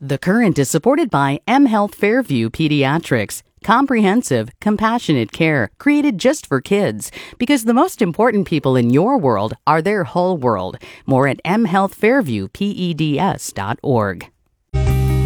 The Current is supported by mHealth Fairview Pediatrics. Comprehensive, compassionate care created just for kids, because the most important people in your world are their whole world. More at mhealthfairviewpeds.org.